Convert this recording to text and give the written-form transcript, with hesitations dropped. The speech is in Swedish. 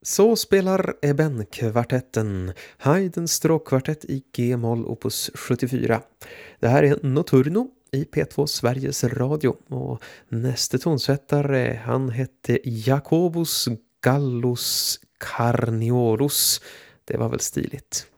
Så spelar Eben-kvartetten, Haydns stråkkvartett i G-moll opus 74. Det här är Notturno i P2 Sveriges Radio och nästa tonsättare han hette Jacobus Gallus Carnioros. Det var väl stiligt.